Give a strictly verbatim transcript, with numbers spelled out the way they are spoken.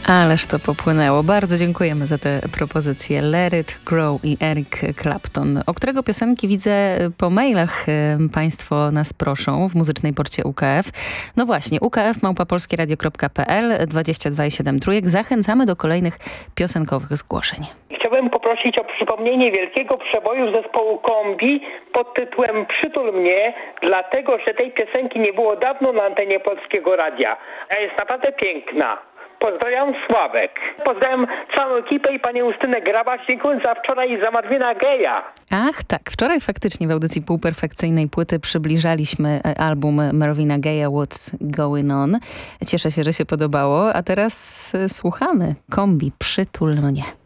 Ależ to popłynęło. Bardzo dziękujemy za te propozycje. Let It Grow i Eric Clapton, o którego piosenki widzę po mailach Państwo nas proszą w muzycznej porcie U K F. No właśnie, U K F małpa polskieradio kropka p l, dwadzieścia dwa i siedem trójek. Zachęcamy do kolejnych piosenkowych zgłoszeń. Chciałbym poprosić o przypomnienie wielkiego przeboju zespołu Kombi pod tytułem Przytul mnie, dlatego że tej piosenki nie było dawno na antenie Polskiego Radia. A jest naprawdę piękna. Pozdrawiam, Sławek. Pozdrawiam całą ekipę i panią Justynę Grabasz. Dziękuję za wczoraj za Marvina Gaye'a. Ach tak, wczoraj faktycznie w audycji półperfekcyjnej płyty przybliżaliśmy album Marvina Gaye'a What's Going On. Cieszę się, że się podobało, a teraz słuchamy Kombi Przytul mnie.